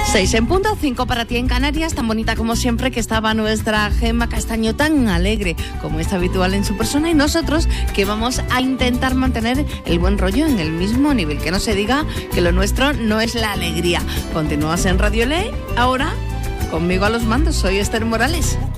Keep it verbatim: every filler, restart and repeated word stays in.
Seis en punto, cinco para ti en Canarias, tan bonita como siempre que estaba nuestra Gemma Castaño, tan alegre como es habitual en su persona, y nosotros que vamos a intentar mantener el buen rollo en el mismo nivel, que no se diga que lo nuestro no es la alegría. Continúas en Radio Ley, ahora conmigo a los mandos, soy Esther Morales.